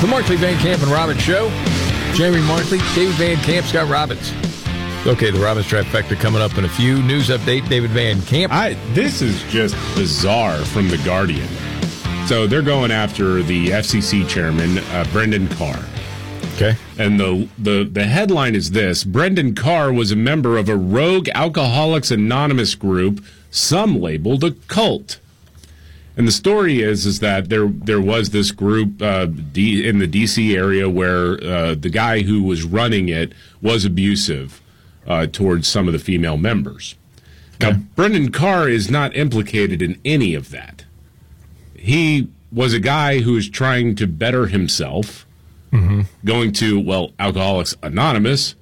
The Markley, Van Camp, and Robbins Show. Jamie Markley, David Van Camp, Scott Robbins. Okay, the Robbins Trifecta coming up in a few. News update, David Van Camp. This is just bizarre from The Guardian. So they're going after the FCC chairman, Brendan Carr. Okay. And the headline is this: Brendan Carr was a member of a rogue Alcoholics Anonymous group, some labeled a cult. And the story is that there was this group in the D.C. area where the guy who was running it was abusive towards some of the female members. Now, Brendan Carr is not implicated in any of that. He was a guy who was trying to better himself, going to, Alcoholics Anonymous.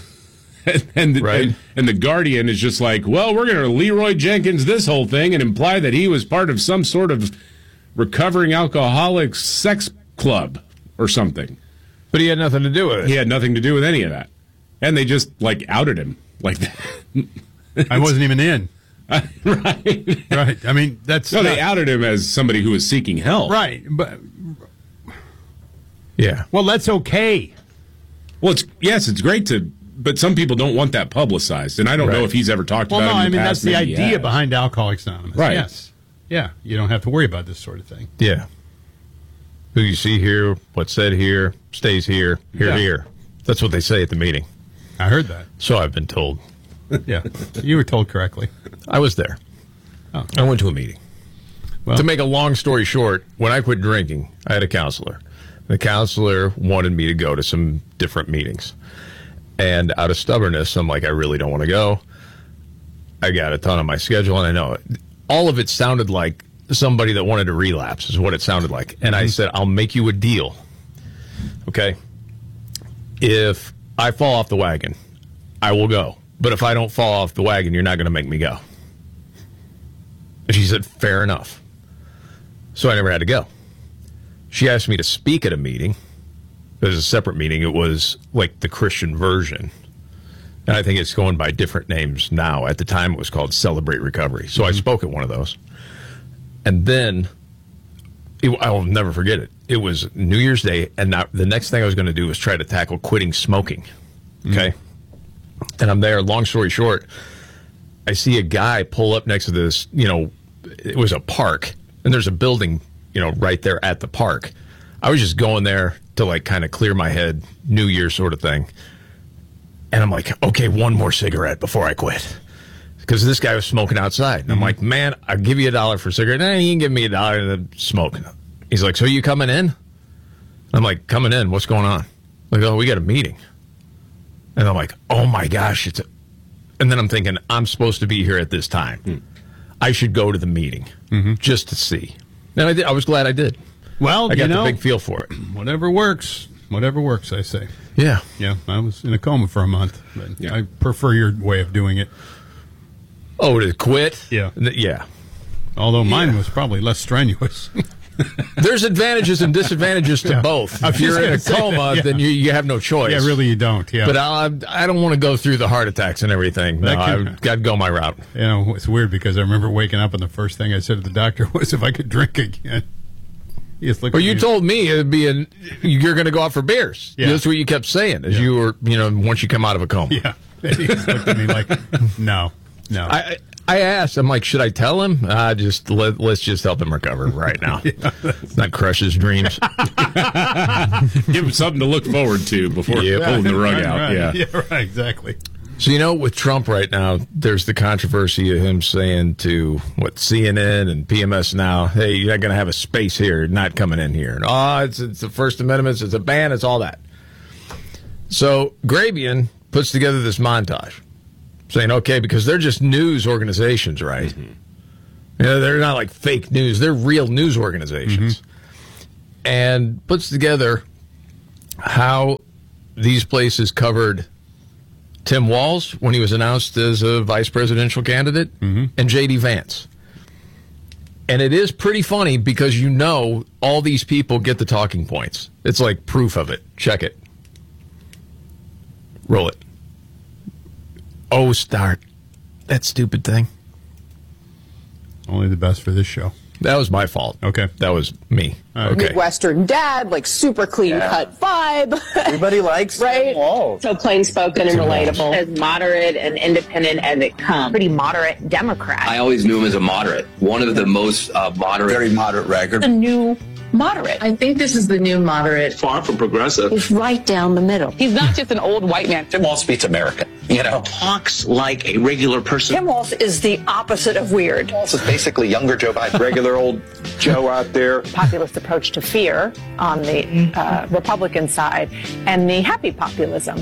And the Guardian is just like, well, we're going to Leroy Jenkins this whole thing and imply that he was part of some sort of recovering alcoholics sex club or something. But he had nothing to do with it. He had nothing to do with any of that. And they just, outed him like that. I wasn't even in. Right. Right. I mean, that's... No, they outed him as somebody who was seeking help. Right. But... Yeah. Well, that's okay. Well, it's great to... But some people don't want that publicized, and I don't know if he's ever talked about it in the past. Well, no, I mean, that's the Maybe idea behind Alcoholics Anonymous. Right. Yes. Yeah, you don't have to worry about this sort of thing. Yeah. Who you see here, what's said here, stays here, here. That's what they say at the meeting. I heard that. So I've been told. Yeah, you were told correctly. I was there. Oh. I went to a meeting. Well, to make a long story short, when I quit drinking, I had a counselor. The counselor wanted me to go to some different meetings. And out of stubbornness, I'm like, I really don't want to go. I got a ton on my schedule, and I know it. All of it sounded like somebody that wanted to relapse is what it sounded like. And I said, I'll make you a deal. Okay? If I fall off the wagon, I will go. But if I don't fall off the wagon, you're not going to make me go. And she said, fair enough. So I never had to go. She asked me to speak at a meeting. It was a separate meeting. It was like the Christian version. And I think it's going by different names now. At the time, it was called Celebrate Recovery. So I spoke at one of those. And then, I will never forget it. It was New Year's Day, and the next thing I was going to do was try to tackle quitting smoking. Okay? And I'm there. Long story short, I see a guy pull up next to this, it was a park. And there's a building, right there at the park. I was just going there to kind of clear my head, New Year sort of thing. And I'm like, okay, one more cigarette before I quit. Because this guy was smoking outside. And I'm like, man, I'll give you $1 for a cigarette. Nah, he can give me $1 to smoke. He's like, so you coming in? I'm like, coming in? What's going on? Like, oh, we got a meeting. And I'm like, oh my gosh. And then I'm thinking, I'm supposed to be here at this time. I should go to the meeting just to see. And I did. I was glad I did. Well, I got the big feel for it. Whatever works, I say. Yeah. Yeah, I was in a coma for a month. But I prefer your way of doing it. Oh, to quit? Yeah. Yeah. Although mine was probably less strenuous. There's advantages and disadvantages to both. If you're in a coma, then you have no choice. Yeah, really you don't. Yeah. But I don't want to go through the heart attacks and everything. No, I've got to go my route. It's weird because I remember waking up and the first thing I said to the doctor was if I could drink again. Well, you told me it'd be you're going to go out for beers. Yeah. That's what you kept saying as you were, once you come out of a coma. Yeah. He just looked at me like, no. I asked, I'm like, should I tell him? Let's just help him recover right now. Not crush his dreams. Give him something to look forward to before pulling the rug out. Right. Yeah, right, exactly. So, with Trump right now, there's the controversy of him saying to, CNN and PMS now, hey, you're not going to have a space here, not coming in here. And, it's the First Amendment, it's a ban, it's all that. So, Grabian puts together this montage saying, okay, because they're just news organizations, right? They're not like fake news. They're real news organizations. And puts together how these places covered Tim Walz when he was announced as a vice presidential candidate, and J.D. Vance. And it is pretty funny because all these people get the talking points. It's like proof of it. Check it. Roll it. Oh, start. That stupid thing. Only the best for this show. That was my fault. Okay. That was me. Okay. Midwestern dad, like super clean cut vibe. Everybody likes right? Walz. So plain spoken and relatable. As moderate and independent as it comes. Pretty moderate Democrat. I always knew him as a moderate. One of the most moderate. Very moderate record. A new moderate. I think this is the new moderate. Far from progressive. He's right down the middle. He's not just an old white man. Tim Walz beats America. Talks like a regular person. Tim Walz is the opposite of weird. Walz is basically younger Joe Biden. Regular old Joe out there. Populist approach to fear on the Republican side, and the happy populism.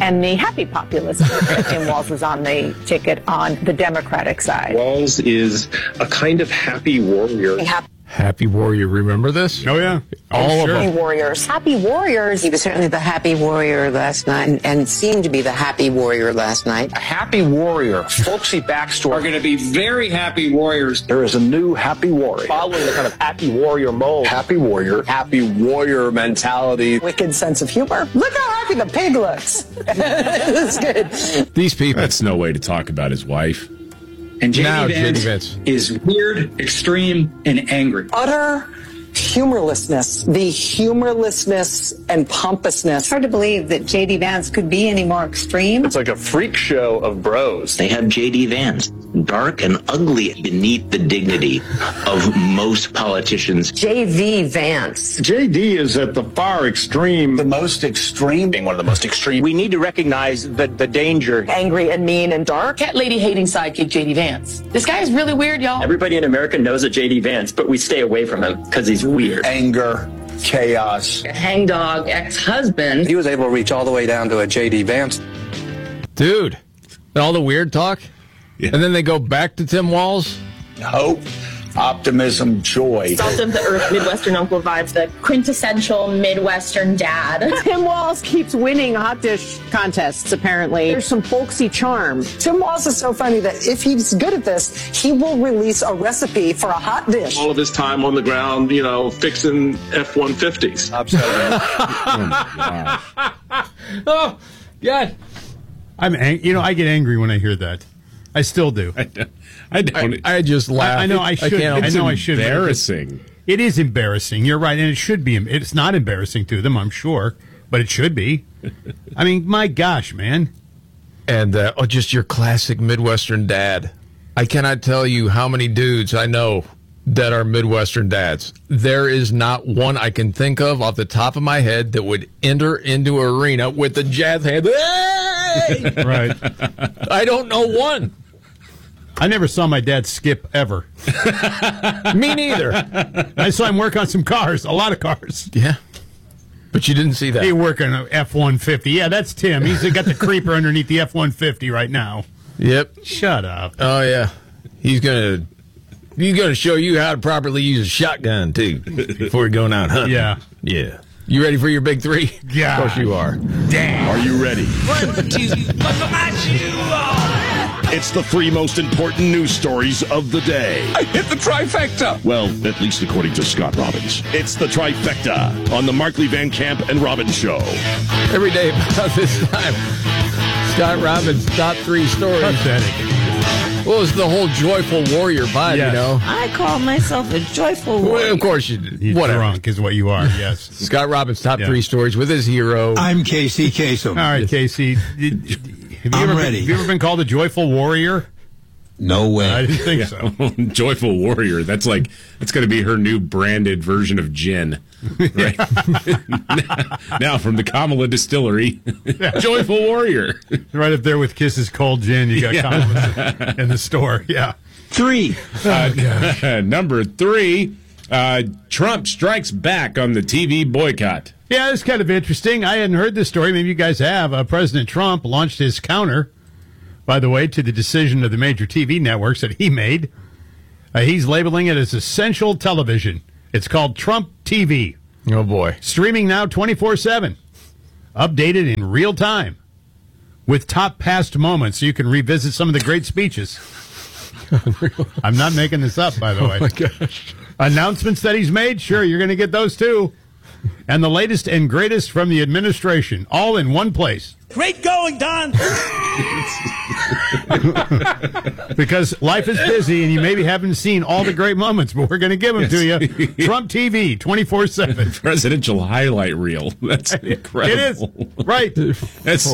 Tim Walz is on the ticket on the Democratic side. Walz is a kind of happy warrior. Happy Warrior, remember this? Oh, yeah. All of them. Warriors. Happy warriors. He was certainly the happy warrior last night and seemed to be the happy warrior last night. A happy warrior, folksy backstory. Are going to be very happy warriors. There is a new happy warrior. Following the kind of happy warrior mold. Happy warrior mentality. Wicked sense of humor. Look how happy the pig looks. It's good. These people. That's no way to talk about his wife. And Now, J.D. J.D. Vance Vance. is weird, extreme, and angry. Utter humorlessness. The humorlessness and pompousness. It's hard to believe that J.D. Vance could be any more extreme. It's like a freak show of bros. They have J.D. Vance, dark and ugly beneath the dignity of most politicians. J.V. Vance. J.D. is at the far extreme. The most extreme, being one of the most extreme. We need to recognize the danger. Angry and mean and dark. Cat lady hating sidekick J.D. Vance. This guy is really weird, y'all. Everybody in America knows a J.D. Vance, but we stay away from him because he's weird. Anger, chaos. Hangdog ex-husband. He was able to reach all the way down to a J.D. Vance. Dude. And all the weird talk? Yeah. And then they go back to Tim Walz? Hope, optimism, joy. Salt of the earth Midwestern uncle vibes, the quintessential Midwestern dad. Tim Walz keeps winning hot dish contests, apparently. There's some folksy charm. Tim Walz is so funny that if he's good at this, he will release a recipe for a hot dish. All of his time on the ground, fixing F-150s. Oh, God. I get angry when I hear that. I still do. I don't. I just laugh. I know I should. I know I should. Embarrassing. It is embarrassing. You're right, and it should be. It's not embarrassing to them, I'm sure, but it should be. I mean, my gosh, man. And just your classic Midwestern dad. I cannot tell you how many dudes I know that are Midwestern dads. There is not one I can think of off the top of my head that would enter into an arena with the jazz hand. Hey! Right. I don't know one. I never saw my dad skip ever. Me neither. I saw him work on some cars, a lot of cars. Yeah. But you didn't see that. He work on an F-150. Yeah, that's Tim. He's got the creeper underneath the F-150 right now. Yep. Shut up. Oh, yeah. He's going to show you how to properly use a shotgun, too, before you're going out hunting. Yeah. Yeah. You ready for your big three? Yeah. Of course you are. Damn. Are you ready? It's the three most important news stories of the day. I hit the trifecta. Well, at least according to Scott Robbins. It's the trifecta on the Markley Van Camp and Robbins Show. Every day about this time, Scott Robbins' top three stories. Pathetic. Well, it's the whole joyful warrior vibe, Yes. you know. I call myself a joyful warrior. Well, of course you did. You're Whatever. drunk is what you are, yes. Scott Robbins' top Yeah. three stories with his hero. I'm Casey Kasem. All right, Casey. I'm ready. Have you ever been called a joyful warrior? No way. I didn't think so. Joyful Warrior. That's going to be her new branded version of gin. Right? Now from the Kamala Distillery, Joyful Warrior. Right up there with Kiss's Cold Gin. You got compliments in the store. Yeah. 3. Number 3, Trump strikes back on the TV boycott. Yeah, it's kind of interesting. I hadn't heard this story. Maybe you guys have. President Trump launched his counter, by the way, to the decision of the major TV networks that he made. He's labeling it as essential television. It's called Trump TV. Oh, boy. Streaming now 24/7. Updated in real time. With top past moments so you can revisit some of the great speeches. I'm not making this up, by the way. Oh, my gosh. Announcements that he's made? Sure, you're going to get those too. and the latest and greatest from the administration, all in one place. Great going, Don. Because life is busy, and you maybe haven't seen all the great moments, but we're going to give them to you. Trump TV, 24/7. Presidential highlight reel. That's incredible. It is. Right. It's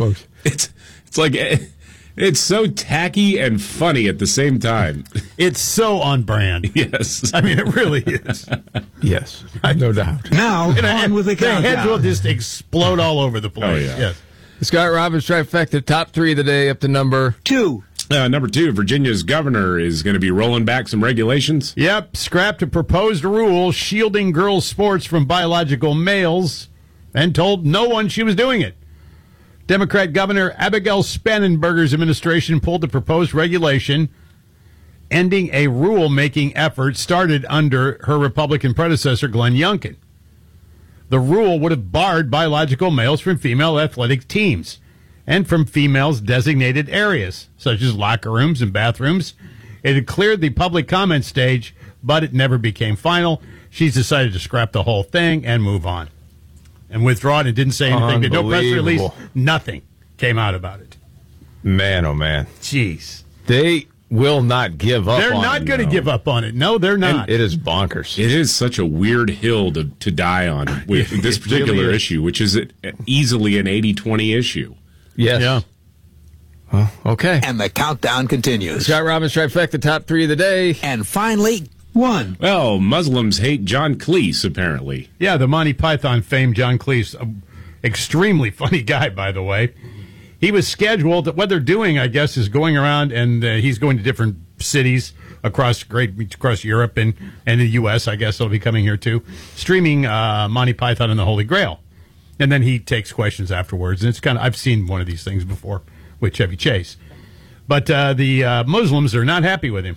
it's like it's so tacky and funny at the same time. It's so on brand. Yes. I mean, it really is. Yes, no doubt. Now, on with the countdown. heads will just explode all over the place. Oh, yeah. Yes. Scott Robbins trifecta, top 3 of the day, up to number 2. Number 2, Virginia's governor is going to be rolling back some regulations. Yep, scrapped a proposed rule shielding girls' sports from biological males and told no one she was doing it. Democrat Governor Abigail Spangenberger's administration pulled the proposed regulation, ending a rule-making effort started under her Republican predecessor, Glenn Youngkin. The rule would have barred biological males from female athletic teams and from females' designated areas, such as locker rooms and bathrooms. It had cleared the public comment stage, but it never became final. She's decided to scrap the whole thing and move on. And withdraw it and didn't say anything. Did no press release. Nothing came out about it. Man, oh man. Jeez. They will not give up on it. They're not going to give up on it. No, they're not. And it is bonkers. It is such a weird hill to die on with this particular really issue, which is easily an 80-20 issue. Yes. Yeah. Well, okay. And the countdown continues. Scott Robbins trifecta, top 3 of the day. And finally, 1. Well, Muslims hate John Cleese, apparently. Yeah, the Monty Python fame, John Cleese, extremely funny guy, by the way. He was scheduled. What they're doing, I guess, is going around, and he's going to different cities across Europe and the U.S. I guess he'll be coming here too, streaming Monty Python and the Holy Grail, and then he takes questions afterwards. And it's kind of, I've seen one of these things before with Chevy Chase, but the Muslims are not happy with him.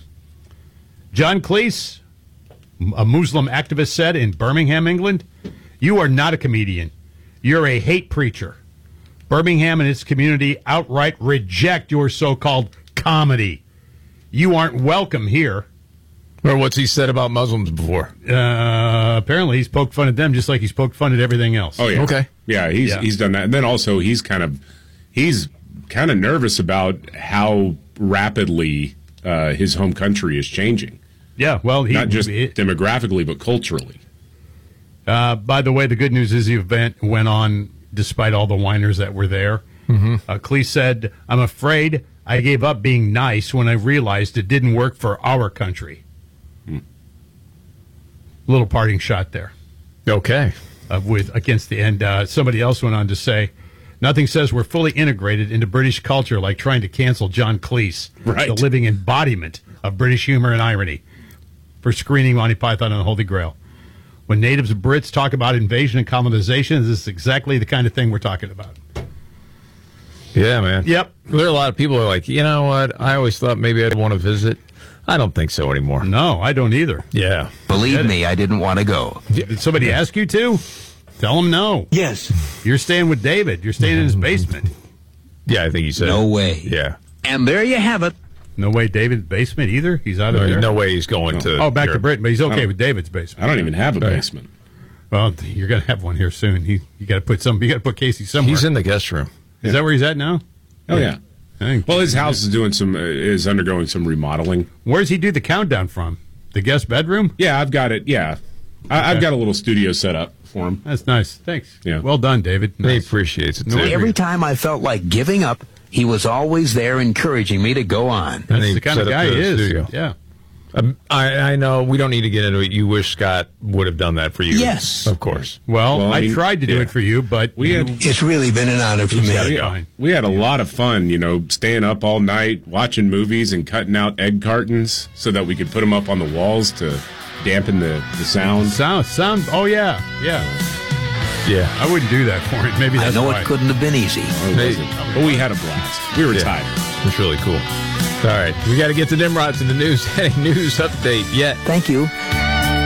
John Cleese, a Muslim activist, said in Birmingham, England, "You are not a comedian. You're a hate preacher. Birmingham and its community outright reject your so-called comedy. You aren't welcome here." Or what's he said about Muslims before? Apparently he's poked fun at them just like he's poked fun at everything else. Oh, yeah. Okay. Yeah, he's done that. And then also he's kind of nervous about how rapidly his home country is changing. Yeah, well, not just demographically, but culturally. By the way, the good news is the event went on despite all the whiners that were there. Mm-hmm. Cleese said, "I'm afraid I gave up being nice when I realized it didn't work for our country." Little parting shot there. Okay. Against the end. Somebody else went on to say, "Nothing says we're fully integrated into British culture like trying to cancel John Cleese, right. The living embodiment of British humor and irony, for screening Monty Python and the Holy Grail. When natives and Brits talk about invasion and colonization, this is exactly the kind of thing we're talking about." Yeah, man. Yep. There are a lot of people who are like, you know what? I always thought maybe I'd want to visit. I don't think so anymore. No, I don't either. Yeah. Believe me, I didn't want to go. Did somebody ask you to? Tell them no. Yes. You're staying with David. You're staying in his basement. Yeah, I think he said no way. Yeah. And there you have it. No way David's basement either? He's out of there? No way he's going to... Oh, back to Britain, but he's okay with David's basement. I don't even have a basement. Well, you're going to have one here soon. You got to put Casey somewhere. He's in the guest room. Is that where he's at now? Oh, yeah. Well, his house is undergoing some remodeling. Where does he do the countdown from? The guest bedroom? Yeah, I've got it. Yeah. I've got a little studio set up for him. That's nice. Thanks. Yeah. Well done, David. He appreciates it, too. Every time I felt like giving up, he was always there encouraging me to go on. That's the kind of guy he is. Studio. Yeah. I know we don't need to get into it. You wish Scott would have done that for you. Yes. Of course. Well, I tried to do it for you, but it's really been an honor for me. We had a lot of fun, staying up all night, watching movies and cutting out egg cartons so that we could put them up on the walls to dampen the sound. Sound. Oh, yeah. Yeah. Yeah. I wouldn't do that for it. Maybe that's I know why. it couldn't have been easy. But we had a blast. We were tired. It's really cool. All right. We got to get to Nimrod's in the news. Hey, news update yet. Thank you.